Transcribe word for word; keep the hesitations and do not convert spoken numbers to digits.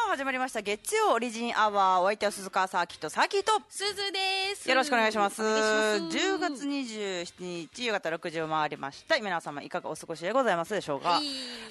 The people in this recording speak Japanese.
始まりました月曜オリジンアワー。お相手は鈴川サーキットサーキットすずです。 よろしくお願いします。 お願いします。 じゅうがつにじゅうしちにち夕方ろくじを回りました。皆様いかがお過ごしでございますでしょうか。